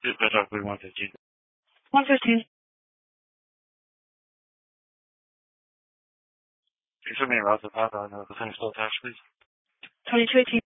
Roughly 115. 115. Can you send me a route to Papa and the thing still attached, please? 2218.